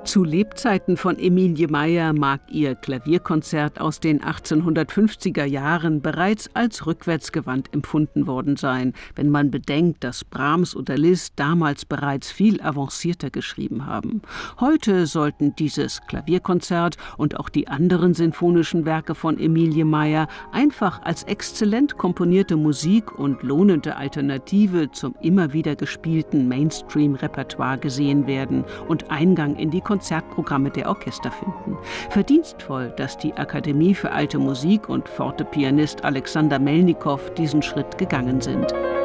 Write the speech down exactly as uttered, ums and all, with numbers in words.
Zu Lebzeiten von Emilie Meyer mag ihr Klavierkonzert aus den achtzehnhundertfünfziger Jahren bereits als rückwärtsgewandt empfunden worden sein, wenn man bedenkt, dass Brahms oder Liszt damals bereits viel avancierter geschrieben haben. Heute sollten dieses Klavierkonzert und auch die anderen sinfonischen Werke von Emilie Meyer einfach als exzellent komponierte Musik und lohnende Alternative zum immer wieder gespielten Mainstream-Repertoire gesehen werden und Eingang in die Konzertprogramme der Orchester finden. Verdienstvoll, dass die Akademie für Alte Musik und Fortepianist Alexander Melnikow diesen Schritt gegangen sind.